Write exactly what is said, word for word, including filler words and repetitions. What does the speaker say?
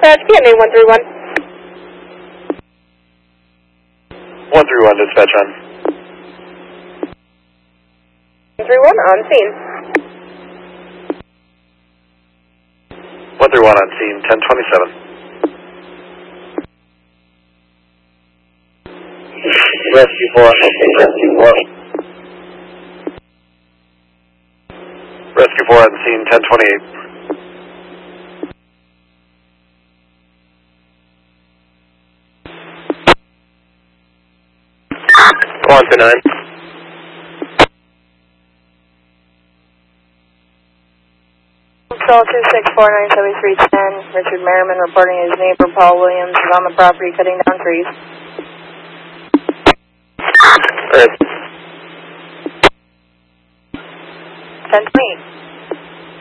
dispatch, P M A one three one. one three one, dispatch on. one three one on scene. one three one on scene, ten twenty-seven. Rescue four, Rescue four. Rescue four on scene, ten twenty-eight. one to nine. Call two six four nine seven three ten. Richard Merriman reporting his neighbor Paul Williams is on the property cutting down trees. Alright. ten twenty.